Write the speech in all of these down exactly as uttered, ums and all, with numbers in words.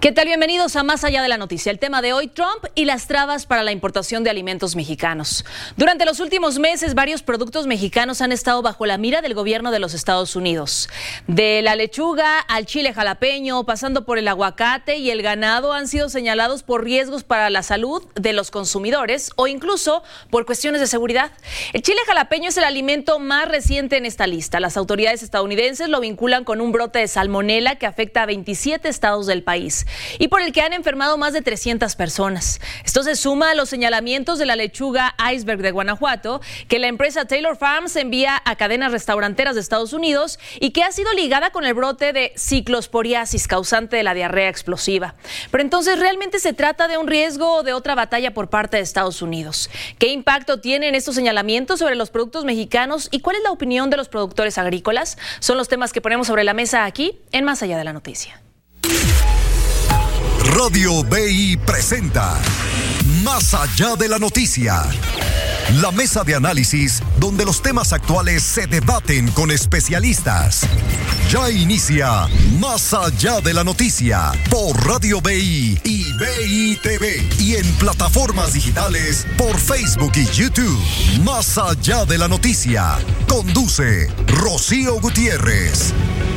¿Qué tal? Bienvenidos a Más Allá de la Noticia. El tema de hoy, Trump y las trabas para la importación de alimentos mexicanos. Durante los últimos meses, varios productos mexicanos han estado bajo la mira del gobierno de los Estados Unidos. De la lechuga al chile jalapeño, pasando por el aguacate y el ganado, han sido señalados por riesgos para la salud de los consumidores o incluso por cuestiones de seguridad. El chile jalapeño es el alimento más reciente en esta lista. Las autoridades estadounidenses lo vinculan con un brote de salmonela que afecta a veintisiete estados del país y por el que han enfermado más de trescientas personas. Esto se suma a los señalamientos de la lechuga iceberg de Guanajuato, que la empresa Taylor Farms envía a cadenas restauranteras de Estados Unidos y que ha sido ligada con el brote de ciclosporiasis causante de la diarrea explosiva. Pero entonces, ¿realmente se trata de un riesgo o de otra batalla por parte de Estados Unidos? ¿Qué impacto tienen estos señalamientos sobre los productos mexicanos y cuál es la opinión de los productores agrícolas? Son los temas que ponemos sobre la mesa aquí en Más Allá de la Noticia. Radio B I presenta Más Allá de la Noticia, la mesa de análisis donde los temas actuales se debaten con especialistas. Ya inicia Más Allá de la Noticia por Radio B I y B I T V y en plataformas digitales por Facebook y YouTube. Más Allá de la Noticia conduce Rocío Gutiérrez.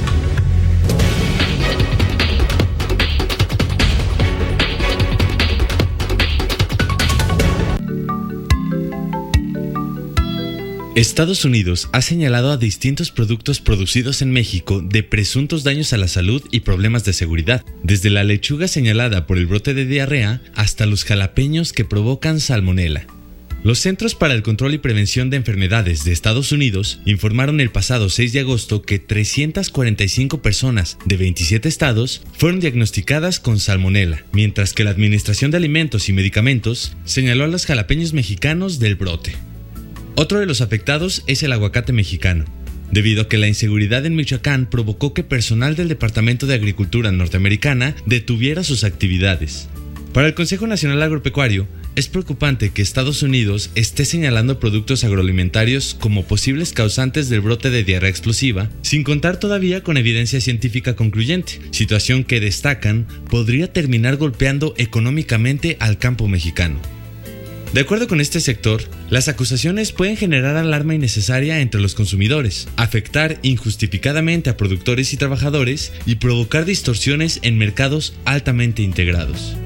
Estados Unidos ha señalado a distintos productos producidos en México de presuntos daños a la salud y problemas de seguridad, desde la lechuga señalada por el brote de diarrea hasta los jalapeños que provocan salmonela. Los Centros para el Control y Prevención de Enfermedades de Estados Unidos informaron el pasado seis de agosto que trescientas cuarenta y cinco personas de veintisiete estados fueron diagnosticadas con salmonela, mientras que la Administración de Alimentos y Medicamentos señaló a los jalapeños mexicanos del brote. Otro de los afectados es el aguacate mexicano, debido a que la inseguridad en Michoacán provocó que personal del Departamento de Agricultura norteamericana detuviera sus actividades. Para el Consejo Nacional Agropecuario, es preocupante que Estados Unidos esté señalando productos agroalimentarios como posibles causantes del brote de diarrea explosiva, sin contar todavía con evidencia científica concluyente, situación que destacan podría terminar golpeando económicamente al campo mexicano. De acuerdo con este sector, las acusaciones pueden generar alarma innecesaria entre los consumidores, afectar injustificadamente a productores y trabajadores y provocar distorsiones en mercados altamente integrados.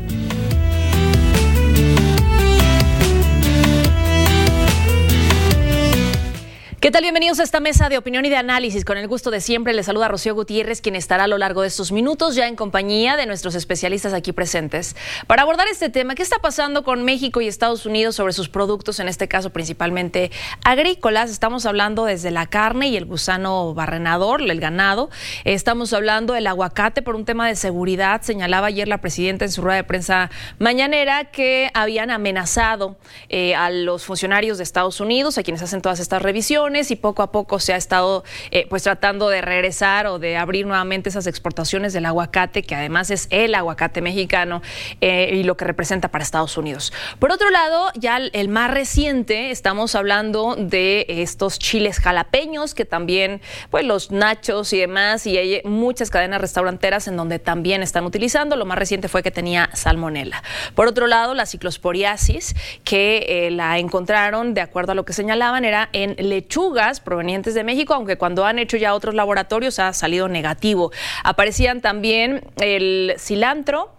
¿Qué tal? Bienvenidos a esta mesa de opinión y de análisis. Con el gusto de siempre, les saluda Rocío Gutiérrez, quien estará a lo largo de estos minutos ya en compañía de nuestros especialistas aquí presentes para abordar este tema. ¿Qué está pasando con México y Estados Unidos sobre sus productos, en este caso principalmente agrícolas? Estamos hablando desde la carne y el gusano barrenador, el ganado. Estamos hablando del aguacate por un tema de seguridad. Señalaba ayer la presidenta en su rueda de prensa mañanera que habían amenazado eh, a los funcionarios de Estados Unidos, a quienes hacen todas estas revisiones, y poco a poco se ha estado eh, pues tratando de regresar o de abrir nuevamente esas exportaciones del aguacate, que además es el aguacate mexicano eh, y lo que representa para Estados Unidos. Por otro lado, ya el más reciente, estamos hablando de estos chiles jalapeños, que también pues los nachos y demás, y hay muchas cadenas restauranteras en donde también están utilizando. Lo más reciente fue que tenía salmonela. Por otro lado, la ciclosporiasis, que eh, la encontraron, de acuerdo a lo que señalaban, era en lechugas provenientes de México, aunque cuando han hecho ya otros laboratorios ha salido negativo. Aparecían también el cilantro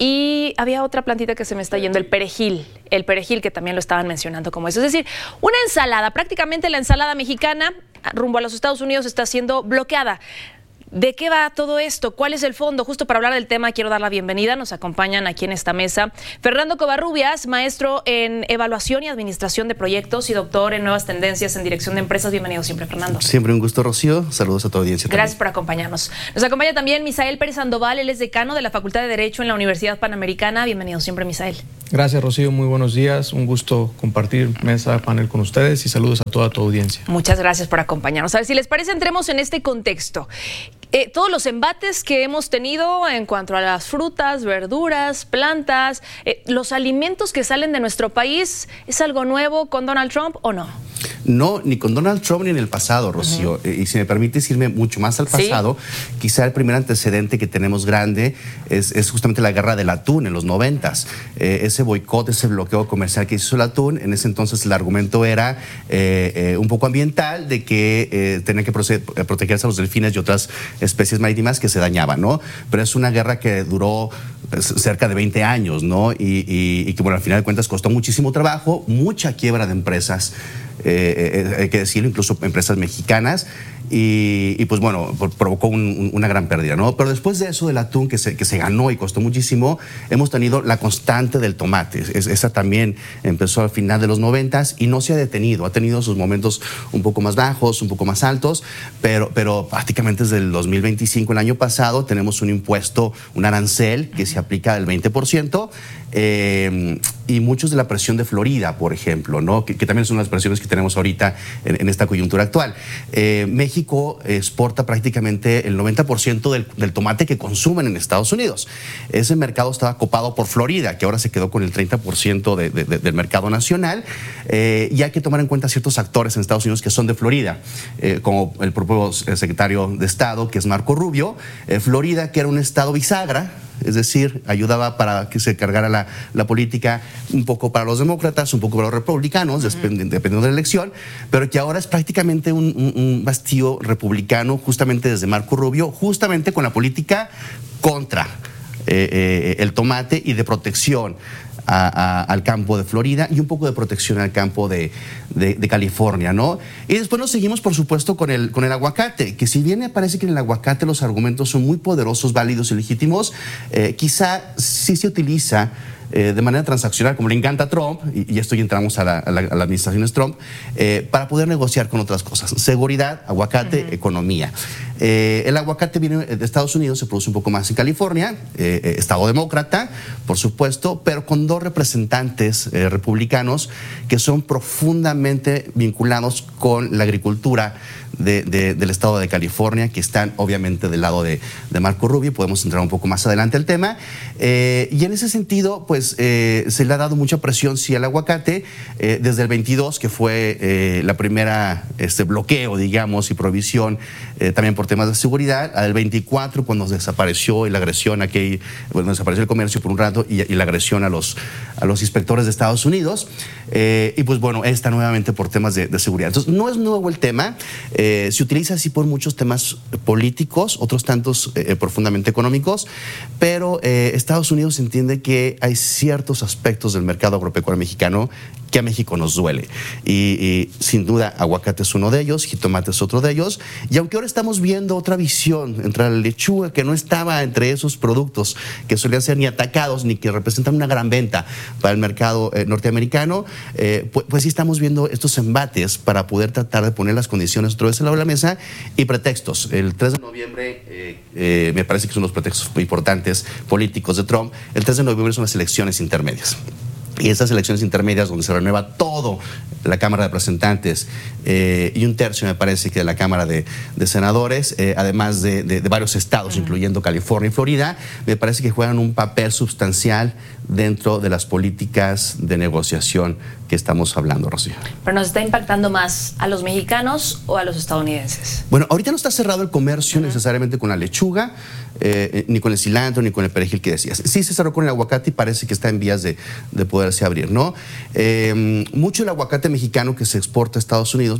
y había otra plantita que se me está yendo, el perejil, el perejil que también lo estaban mencionando como eso. Es decir, una ensalada, prácticamente la ensalada mexicana rumbo a los Estados Unidos está siendo bloqueada. ¿De qué va todo esto? ¿Cuál es el fondo? Justo para hablar del tema quiero dar la bienvenida. Nos acompañan aquí en esta mesa Fernando Covarrubias, maestro en Evaluación y Administración de Proyectos y doctor en Nuevas Tendencias en Dirección de Empresas. Bienvenido siempre, Fernando. Siempre un gusto, Rocío. Saludos a tu audiencia. Gracias también por acompañarnos. Nos acompaña también Misael Pérez Sandoval. Él es decano de la Facultad de Derecho en la Universidad Panamericana. Bienvenido siempre, Misael. Gracias, Rocío. Muy buenos días. Un gusto compartir mesa, panel con ustedes y saludos a toda tu audiencia. Muchas gracias por acompañarnos. A ver, si les parece, entremos en este contexto. Eh, todos los embates que hemos tenido en cuanto a las frutas, verduras, plantas, eh, los alimentos que salen de nuestro país, ¿es algo nuevo con Donald Trump o no? No, ni con Donald Trump ni en el pasado, Rocío. Uh-huh. Y si me permites irme mucho más al pasado, ¿sí? Quizá el primer antecedente que tenemos grande es, es justamente la guerra del atún en los noventas. Eh, ese boicot, ese bloqueo comercial que hizo el atún, en ese entonces el argumento era eh, eh, un poco ambiental, de que eh, tenían que proce- protegerse a los delfines y otras especies marítimas que se dañaban, ¿no? Pero es una guerra que duró pues, cerca de veinte años, ¿no? Y, y, y que, bueno, al final de cuentas costó muchísimo trabajo, mucha quiebra de empresas, eh, eh, hay que decirlo, incluso empresas mexicanas. Y, y pues bueno, provocó un, un, una gran pérdida, ¿no? Pero después de eso del atún, que se, que se ganó y costó muchísimo, hemos tenido la constante del tomate. Es, esa también empezó al final de los noventas y no se ha detenido. Ha tenido sus momentos un poco más bajos, un poco más altos, pero, pero prácticamente desde el dos mil veinticinco, el año pasado, tenemos un impuesto, un arancel que se aplica del veinte por ciento. Eh, y muchos de la presión de Florida, por ejemplo, ¿no? que, que también son las presiones que tenemos ahorita en, en esta coyuntura actual. Eh, México exporta prácticamente el noventa por ciento del, del tomate que consumen en Estados Unidos. Ese mercado estaba copado por Florida, que ahora se quedó con el treinta por ciento de, de, de, del mercado nacional, eh, y hay que tomar en cuenta ciertos actores en Estados Unidos que son de Florida, eh, como el propio secretario de Estado, que es Marco Rubio. eh, Florida, que era un estado bisagra, es decir, ayudaba para que se cargara la, la política un poco para los demócratas, un poco para los republicanos, uh-huh. dependiendo de la elección, pero que ahora es prácticamente un, un, un bastío republicano, justamente desde Marco Rubio, justamente con la política contra eh, eh, el tomate y de protección A, a, al campo de Florida y un poco de protección al campo de, de, de California, ¿no? Y después nos seguimos, por supuesto, con el, con el aguacate, que si bien me parece que en el aguacate los argumentos son muy poderosos, válidos y legítimos, eh, quizá sí se utiliza Eh, de manera transaccional, como le encanta a Trump, y, y esto ya entramos a la, a la, a la administración Trump, eh, para poder negociar con otras cosas. Seguridad, aguacate, uh-huh. economía. Eh, el aguacate viene de Estados Unidos, se produce un poco más en California, eh, eh, estado demócrata, por supuesto, pero con dos representantes eh, republicanos que son profundamente vinculados con la agricultura de, de, del estado de California, que están obviamente del lado de, de Marco Rubio. Podemos entrar un poco más adelante al tema. Eh, y en ese sentido, pues eh, se le ha dado mucha presión, sí, al aguacate, eh, desde el veintidós, que fue eh, la primera este, bloqueo, digamos, y prohibición, eh, también por temas de seguridad, al veinticuatro, cuando desapareció y la agresión a que, bueno, desapareció el comercio por un rato y, y la agresión a los, a los inspectores de Estados Unidos, eh, y pues bueno, esta nuevamente por temas de, de seguridad. Entonces, no es nuevo el tema, eh, se utiliza así por muchos temas políticos, otros tantos eh, profundamente económicos, pero eh, Estados Unidos entiende que hay ciertos aspectos del mercado agropecuario mexicano que a México nos duele. Y, y sin duda, aguacate es uno de ellos, jitomate es otro de ellos. Y aunque ahora estamos viendo otra visión entre la lechuga, que no estaba entre esos productos que solían ser ni atacados ni que representan una gran venta para el mercado eh, norteamericano, eh, pues, pues sí estamos viendo estos embates para poder tratar de poner las condiciones otra vez a la mesa y pretextos. El tres de noviembre, eh, eh, me parece que son los pretextos importantes políticos de Trump. El tres de noviembre son las elecciones intermedias. Y esas elecciones intermedias donde se renueva todo, la Cámara de Representantes eh, y un tercio, me parece, que de la Cámara de, de Senadores, eh, además de, de, de varios estados, uh-huh. incluyendo California y Florida, me parece que juegan un papel sustancial dentro de las políticas de negociación que estamos hablando, Rocío. ¿Pero nos está impactando más a los mexicanos o a los estadounidenses? Bueno, ahorita no está cerrado el comercio uh-huh. necesariamente con la lechuga, eh, ni con el cilantro, ni con el perejil que decías. Sí se cerró con el aguacate y parece que está en vías de, de poderse abrir, ¿no? Eh, mucho del aguacate mexicano que se exporta a Estados Unidos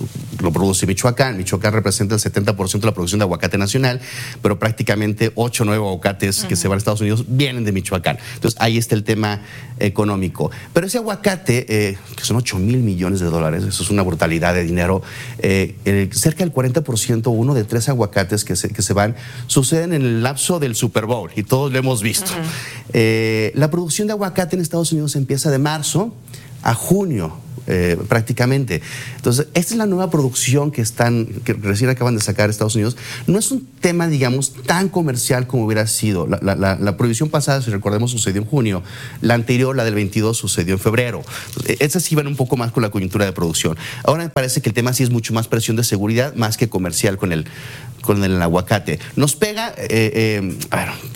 lo produce Michoacán. Michoacán representa el setenta por ciento de la producción de aguacate nacional, pero prácticamente ocho o nueve aguacates uh-huh. que se van a Estados Unidos vienen de Michoacán. Entonces ahí está el tema económico. Pero ese aguacate, eh, que son ocho mil millones de dólares, eso es una brutalidad de dinero, eh, el, cerca del cuarenta por ciento, uno de tres aguacates que se, que se van, suceden en el lapso del Super Bowl, y todos lo hemos visto. Uh-huh. eh, la producción de aguacate en Estados Unidos empieza de marzo a junio. Eh, prácticamente. Entonces, esta es la nueva producción que están, que recién acaban de sacar Estados Unidos. No es un tema, digamos, tan comercial como hubiera sido. La, la, la, la prohibición pasada, si recordemos, sucedió en junio. La anterior, la del veintidós, sucedió en febrero. Estas sí van un poco más con la coyuntura de producción. Ahora me parece que el tema sí es mucho más presión de seguridad, más que comercial con el, con el aguacate. Nos pega, eh, eh, a ver,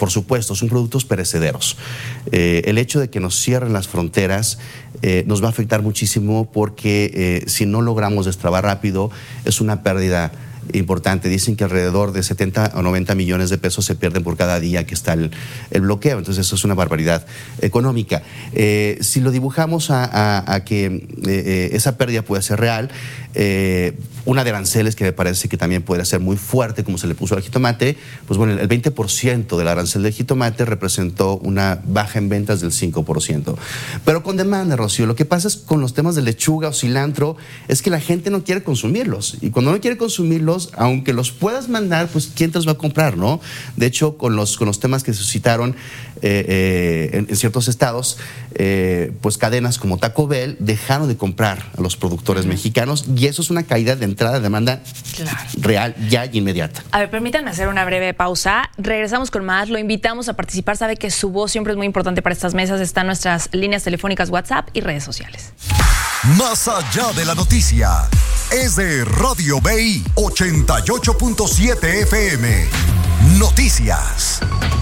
por supuesto, son productos perecederos. Eh, el hecho de que nos cierren las fronteras eh, nos va a afectar muchísimo porque eh, si no logramos destrabar rápido es una pérdida importante. Dicen que alrededor de setenta o noventa millones de pesos se pierden por cada día que está el, el bloqueo. Entonces eso es una barbaridad económica. Eh, si lo dibujamos a, a, a que eh, eh, esa pérdida puede ser real, eh, una de aranceles que me parece que también podría ser muy fuerte, como se le puso al jitomate, pues bueno, el veinte por ciento del arancel del jitomate representó una baja en ventas del cinco por ciento. Pero con demanda, Rocío, lo que pasa es con los temas de lechuga o cilantro es que la gente no quiere consumirlos. Y cuando no quiere consumirlos, aunque los puedas mandar, pues ¿quién te los va a comprar, no? De hecho, con los, con los temas que se suscitaron eh, eh, en, en ciertos estados, eh, pues cadenas como Taco Bell dejaron de comprar a los productores uh-huh. mexicanos, y eso es una caída de entrada de demanda claro. real, ya y inmediata. A ver, permítanme hacer una breve pausa. Regresamos con más. Lo invitamos a participar. Sabe que su voz siempre es muy importante para estas mesas. Están nuestras líneas telefónicas, WhatsApp y redes sociales. Más allá de la noticia, es de Radio B I ochenta y ocho punto siete F M. Noticias.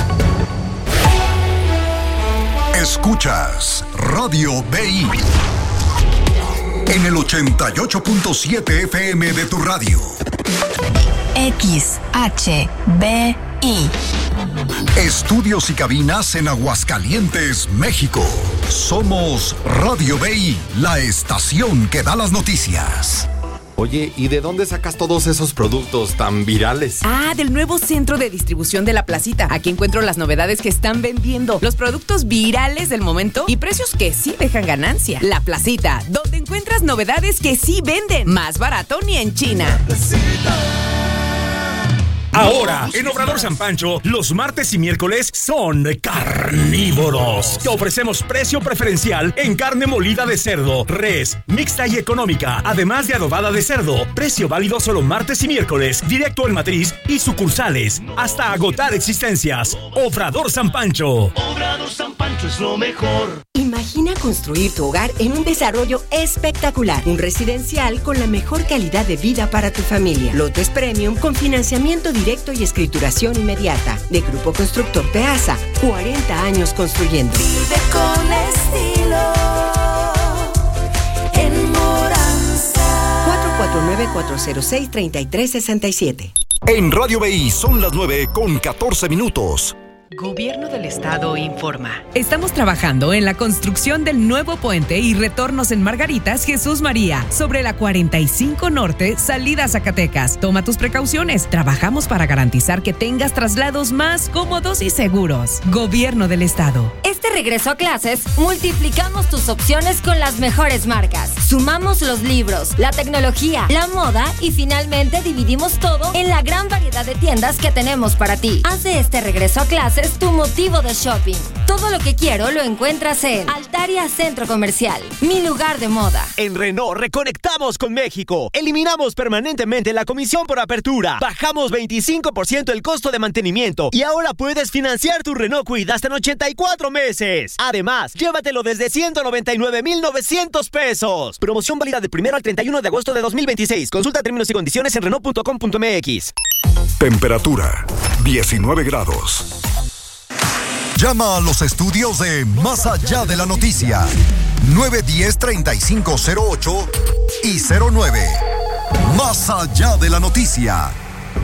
Escuchas Radio B I en el ochenta y ocho punto siete F M de tu radio. X H B I. Estudios y cabinas en Aguascalientes, México. Somos Radio B I, la estación que da las noticias. Oye, ¿y de dónde sacas todos esos productos tan virales? Ah, del nuevo centro de distribución de La Placita. Aquí encuentro las novedades que están vendiendo, los productos virales del momento y precios que sí dejan ganancia. La Placita, donde encuentras novedades que sí venden. Más barato ni en China. La Placita. Ahora, en Obrador San Pancho, los martes y miércoles son carnívoros. Te ofrecemos precio preferencial en carne molida de cerdo, res, mixta y económica, además de adobada de cerdo. Precio válido solo martes y miércoles, directo al matriz y sucursales, hasta agotar existencias. Obrador San Pancho. Obrador San Pancho es lo mejor. Imagina construir tu hogar en un desarrollo espectacular, un residencial con la mejor calidad de vida para tu familia. Lotes Premium con financiamiento directo y escrituración inmediata. De Grupo Constructor Peasa, cuarenta años construyendo. Vive con estilo en Moranza. cuatro cuatro nueve, cuatro cero seis, tres tres seis siete. En Radio B I son las nueve con catorce minutos. Gobierno del Estado informa. Estamos trabajando en la construcción del nuevo puente y retornos en Margaritas Jesús María, sobre la cuarenta y cinco Norte, salida a Zacatecas. Toma tus precauciones. Trabajamos para garantizar que tengas traslados más cómodos y seguros. Gobierno del Estado. Este regreso a clases, multiplicamos tus opciones con las mejores marcas. Sumamos los libros, la tecnología, la moda y finalmente dividimos todo en la gran variedad de tiendas que tenemos para ti. Haz de este regreso a clases es tu motivo de shopping. Todo lo que quiero lo encuentras en Altaria Centro Comercial, mi lugar de moda. En Renault reconectamos con México. Eliminamos permanentemente la comisión por apertura. Bajamos veinticinco por ciento el costo de mantenimiento y ahora puedes financiar tu Renault Kwid hasta en ochenta y cuatro meses. Además, llévatelo desde ciento noventa y nueve mil novecientos pesos. Promoción válida del primero al treinta y uno de agosto de dos mil veintiséis. Consulta términos y condiciones en Renault punto com punto m x. Temperatura diecinueve grados. Llama a los estudios de Más Allá de la Noticia. nueve uno cero, treinta y cinco cero ocho y cero nueve. Más Allá de la Noticia.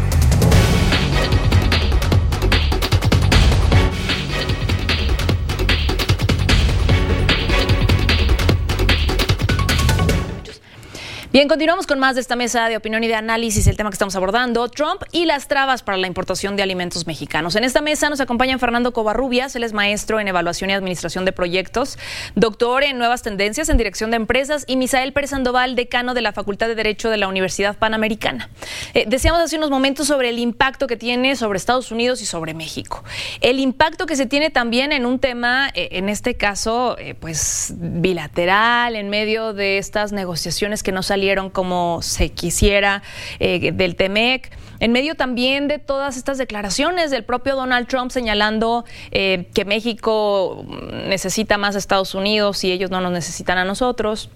Bien, continuamos con más de esta mesa de opinión y de análisis, el tema que estamos abordando, Trump y las trabas para la importación de alimentos mexicanos. En esta mesa nos acompaña Fernando Covarrubias, él es maestro en evaluación y administración de proyectos, doctor en nuevas tendencias en dirección de empresas, y Misael Pérez Sandoval, decano de la Facultad de Derecho de la Universidad Panamericana. Eh, decíamos hace unos momentos sobre el impacto que tiene sobre Estados Unidos y sobre México. El impacto que se tiene también en un tema, eh, en este caso, eh, pues bilateral, en medio de estas negociaciones que no salieron como se quisiera, eh, del T-M E C, en medio también de todas estas declaraciones del propio Donald Trump señalando eh, que México necesita más a Estados Unidos y ellos no nos necesitan a nosotros.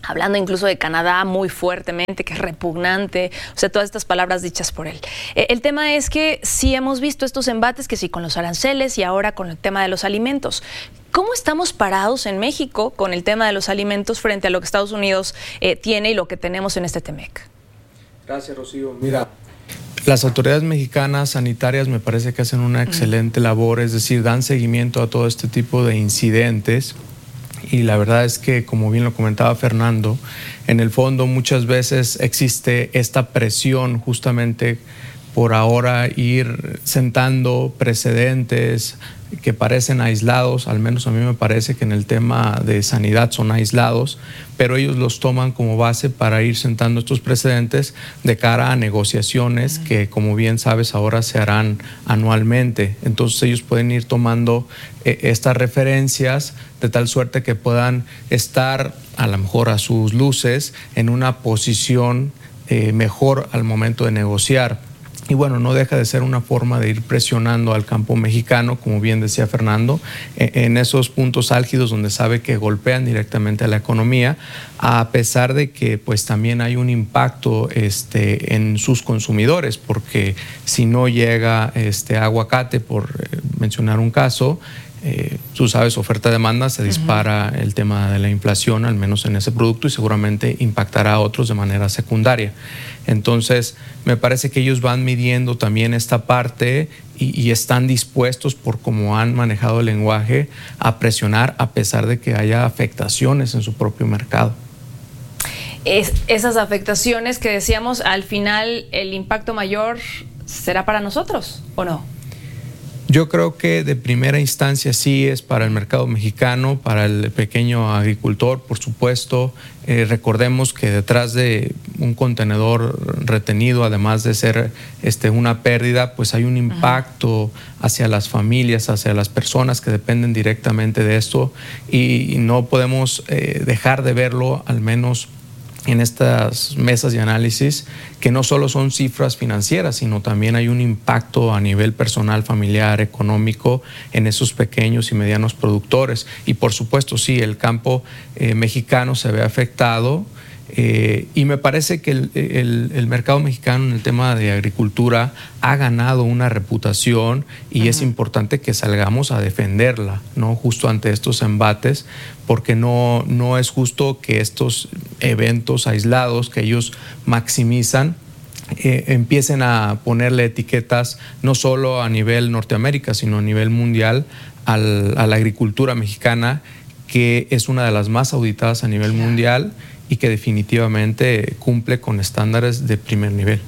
hablando incluso de Canadá muy fuertemente, que es repugnante, o sea, todas estas palabras dichas por él. Eh, el tema es que sí hemos visto estos embates, que sí con los aranceles y ahora con el tema de los alimentos. ¿Cómo estamos parados en México con el tema de los alimentos frente a lo que Estados Unidos eh, tiene y lo que tenemos en este T-MEC? Gracias, Rocío. Mira, las autoridades mexicanas sanitarias me parece que hacen una excelente labor, es decir, dan seguimiento a todo este tipo de incidentes. Y la verdad es que, como bien lo comentaba Fernando, en el fondo muchas veces existe esta presión justamente por ahora ir sentando precedentes que parecen aislados, al menos a mí me parece que en el tema de sanidad son aislados, pero ellos los toman como base para ir sentando estos precedentes de cara a negociaciones que, como bien sabes, ahora se harán anualmente. Entonces ellos pueden ir tomando eh, estas referencias de tal suerte que puedan estar a lo mejor a sus luces en una posición eh, mejor al momento de negociar. Y bueno, no deja de ser una forma de ir presionando al campo mexicano, como bien decía Fernando, en esos puntos álgidos donde sabe que golpean directamente a la economía, a pesar de que pues también hay un impacto este, en sus consumidores, porque si no llega este aguacate, por mencionar un caso, Eh, tú sabes, oferta-demanda, se dispara uh-huh. el tema de la inflación, al menos en ese producto, y seguramente impactará a otros de manera secundaria. Entonces, me parece que ellos van midiendo también esta parte y, y están dispuestos, por cómo han manejado el lenguaje, a presionar a pesar de que haya afectaciones en su propio mercado. Es, esas afectaciones que decíamos, al final el impacto mayor será para nosotros, ¿o no? Yo creo que de primera instancia sí es para el mercado mexicano, para el pequeño agricultor, por supuesto. Eh, recordemos que detrás de un contenedor retenido, además de ser este, una pérdida, pues hay un impacto hacia las familias, hacia las personas que dependen directamente de esto, y, y no podemos eh, dejar de verlo, al menos en estas mesas de análisis, que no solo son cifras financieras, sino también hay un impacto a nivel personal, familiar, económico en esos pequeños y medianos productores. Y por supuesto, sí, el campo eh, mexicano se ve afectado, eh, y me parece que el, el, el mercado mexicano en el tema de agricultura ha ganado una reputación y uh-huh. es importante que salgamos a defenderla, ¿no? Justo ante estos embates, porque no, no es justo que estos eventos aislados que ellos maximizan eh, empiecen a ponerle etiquetas no solo a nivel Norteamérica, sino a nivel mundial al, a la agricultura mexicana, que es una de las más auditadas a nivel yeah. mundial y que definitivamente cumple con estándares de primer nivel.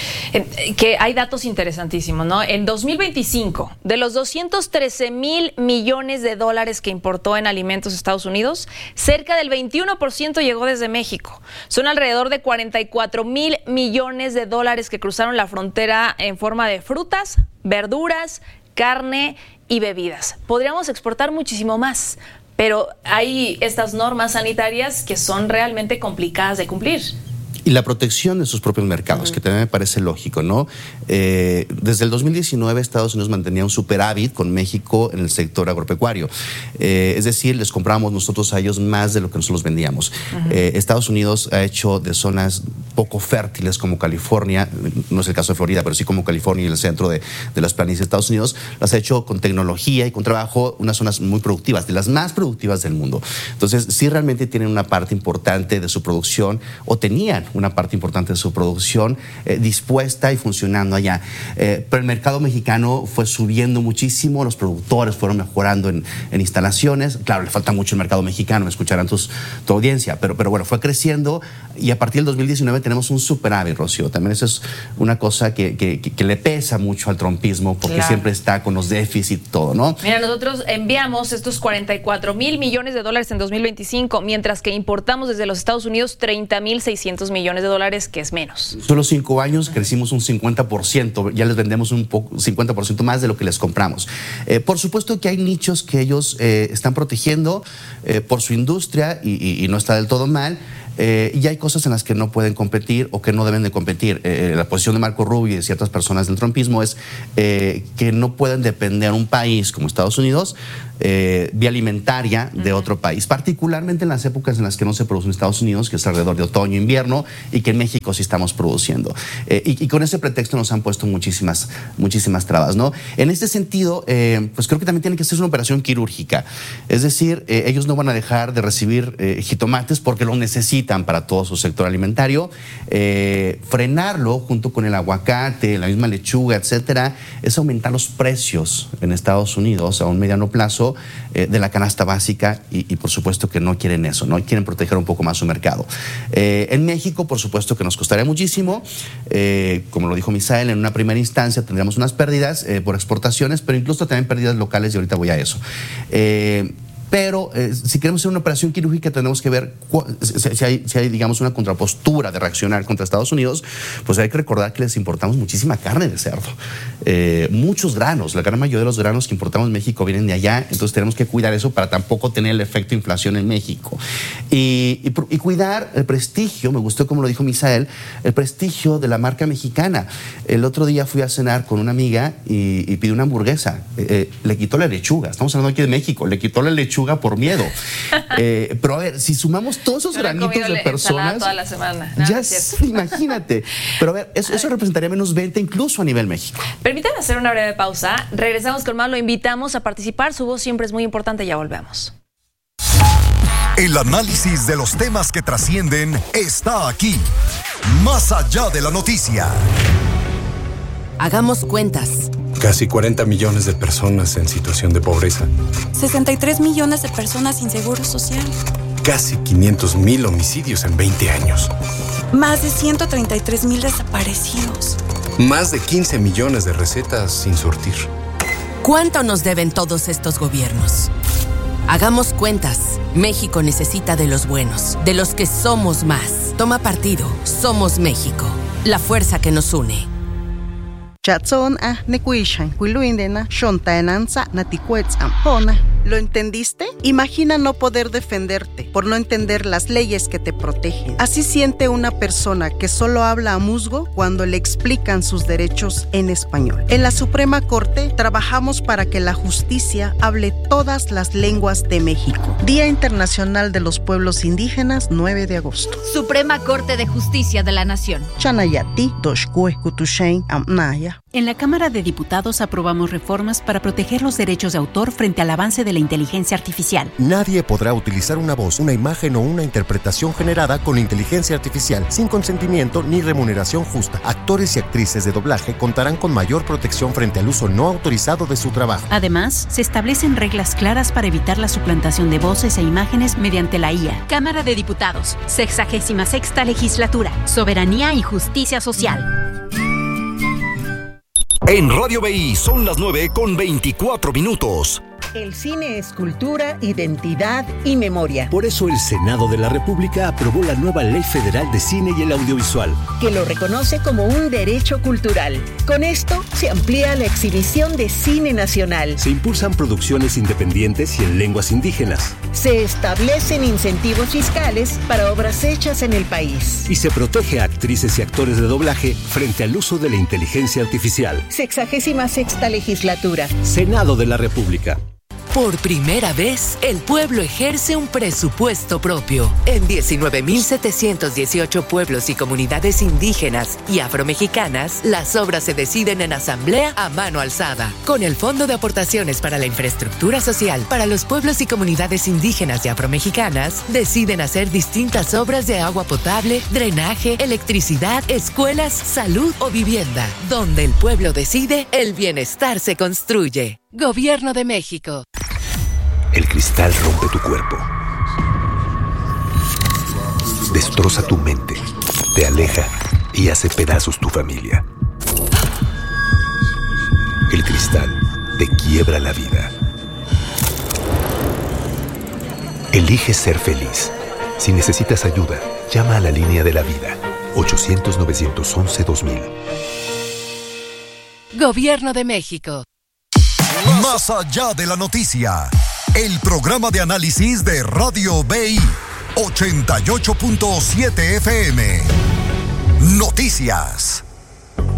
Eh, que hay datos interesantísimos, ¿no? En dos mil veinticinco, de los doscientos trece mil millones de dólares que importó en alimentos Estados Unidos, cerca del veintiuno por ciento llegó desde México. Son alrededor de cuarenta y cuatro mil millones de dólares que cruzaron la frontera en forma de frutas, verduras, carne y bebidas. Podríamos exportar muchísimo más, pero hay estas normas sanitarias que son realmente complicadas de cumplir. Y la protección de sus propios mercados, uh-huh. que también me parece lógico, ¿no? Eh, desde el dos mil diecinueve Estados Unidos mantenía un superávit con México en el sector agropecuario. Eh, es decir, les comprábamos nosotros a ellos más de lo que nosotros vendíamos. Uh-huh. Eh, Estados Unidos ha hecho de zonas poco fértiles como California, no es el caso de Florida, pero sí como California y el centro de, de las planicies de Estados Unidos, las ha hecho con tecnología y con trabajo, unas zonas muy productivas, de las más productivas del mundo. Entonces, sí realmente tienen una parte importante de su producción, o tenían una parte importante de su producción eh, dispuesta y funcionando allá. Eh, pero el mercado mexicano fue subiendo muchísimo, los productores fueron mejorando en, en instalaciones. Claro, le falta mucho el mercado mexicano, me escucharán tus, tu audiencia, pero, pero bueno, fue creciendo y a partir del dos mil diecinueve tenemos un superávit, Rocío. También eso es una cosa que, que, que, que le pesa mucho al trumpismo, porque claro. siempre está con los déficits, todo, ¿no? Mira, nosotros enviamos estos cuarenta y cuatro mil millones de dólares en dos mil veinticinco, mientras que importamos desde los Estados Unidos treinta mil seiscientos millones de dólares, que es menos. Solo cinco años crecimos un cincuenta por ciento, ya les vendemos un poco, cincuenta por ciento más de lo que les compramos. Eh, por supuesto que hay nichos que ellos eh, están protegiendo eh, por su industria y, y, y no está del todo mal. eh, y hay cosas en las que no pueden competir o que no deben de competir. Eh, la posición de Marco Rubio y de ciertas personas del trumpismo es eh, que no pueden depender un país como Estados Unidos eh, vía alimentaria de uh-huh. otro país, particularmente en las épocas en las que no se produce en Estados Unidos, que es alrededor de otoño, invierno, y que en México sí estamos produciendo. Eh, y, y con ese pretexto nos han puesto muchísimas, muchísimas trabas, ¿no? En este sentido, eh, pues creo que también tiene que ser una operación quirúrgica. Es decir, eh, ellos no van a dejar de recibir eh, jitomates porque lo necesitan para todo su sector alimentario. Eh, frenarlo junto con el aguacate, la misma lechuga, etcétera, es aumentar los precios en Estados Unidos a un mediano plazo eh, de la canasta básica y, y por supuesto que no quieren eso, ¿no? Quieren proteger un poco más su mercado. Eh, en México, por supuesto que nos costaría muchísimo. Eh, como lo dijo Misael, en una primera instancia tendríamos unas pérdidas eh, por exportaciones, pero incluso también pérdidas locales y ahorita voy a eso. Eh, Pero eh, si queremos hacer una operación quirúrgica tenemos que ver si, si, hay, si hay, digamos, una contrapostura de reaccionar contra Estados Unidos, pues hay que recordar que les importamos muchísima carne de cerdo, eh, muchos granos, la gran mayoría de los granos que importamos en México vienen de allá, entonces tenemos que cuidar eso para tampoco tener el efecto de inflación en México. Y, y, y cuidar el prestigio, me gustó como lo dijo Misael, el prestigio de la marca mexicana. El otro día fui a cenar con una amiga y, y pidió una hamburguesa, eh, eh, le quitó la lechuga, estamos hablando aquí de México, le quitó la lechuga por miedo. Eh, pero a ver, si sumamos todos esos granitos de personas, toda la semana. No, ya no es, imagínate. Pero a ver, eso, eso representaría menos veinte incluso a nivel México. Permítanme hacer una breve pausa. Regresamos con más, lo invitamos a participar. Su voz siempre es muy importante. Ya volvemos. El análisis de los temas que trascienden está aquí. Más allá de la noticia. Hagamos cuentas. Casi cuarenta millones de personas en situación de pobreza. sesenta y tres millones de personas sin seguro social. Casi quinientos mil homicidios en veinte años. Más de ciento treinta y tres mil desaparecidos. Más de quince millones de recetas sin surtir. ¿Cuánto nos deben todos estos gobiernos? Hagamos cuentas. México necesita de los buenos, de los que somos más. Toma partido. Somos México. La fuerza que nos une. Chatson a nekuishan kuiluindena shontaenanza naticuetzam hona. ¿Lo entendiste? Imagina no poder defenderte por no entender las leyes que te protegen. Así siente una persona que solo habla a musgo cuando le explican sus derechos en español. En la Suprema Corte trabajamos para que la justicia hable todas las lenguas de México. Día Internacional de los Pueblos Indígenas, nueve de agosto. Suprema Corte de Justicia de la Nación. Chanayati, Toshkue, Kutushain, Amnaya. En la Cámara de Diputados aprobamos reformas para proteger los derechos de autor frente al avance de la inteligencia artificial. Nadie podrá utilizar una voz, una imagen o una interpretación generada con inteligencia artificial sin consentimiento ni remuneración justa. Actores y actrices de doblaje contarán con mayor protección frente al uso no autorizado de su trabajo. Además, se establecen reglas claras para evitar la suplantación de voces e imágenes mediante la I A. Cámara de Diputados, sexagésima sexta legislatura, Soberanía y Justicia Social. En Radio B I son las nueve con veinticuatro minutos. El cine es cultura, identidad y memoria. Por eso el Senado de la República aprobó la nueva Ley Federal de Cine y el Audiovisual, que lo reconoce como un derecho cultural. Con esto se amplía la exhibición de cine nacional. Se impulsan producciones independientes y en lenguas indígenas. Se establecen incentivos fiscales para obras hechas en el país. Y se protege a actrices y actores de doblaje frente al uso de la inteligencia artificial. Sexagésima sexta legislatura. Senado de la República. Por primera vez, el pueblo ejerce un presupuesto propio. En diecinueve mil setecientos dieciocho pueblos y comunidades indígenas y afromexicanas, las obras se deciden en asamblea a mano alzada. Con el Fondo de Aportaciones para la Infraestructura Social para los pueblos y comunidades indígenas y afromexicanas, deciden hacer distintas obras de agua potable, drenaje, electricidad, escuelas, salud o vivienda. Donde el pueblo decide, el bienestar se construye. Gobierno de México. El cristal rompe tu cuerpo, destroza tu mente, te aleja y hace pedazos tu familia. El cristal te quiebra la vida. Elige ser feliz. Si necesitas ayuda, llama a la línea de la vida, ochocientos, novecientos once, dos mil. Gobierno de México. Más allá de la noticia, el programa de análisis de Radio B I. ochenta y ocho punto siete F M. Noticias.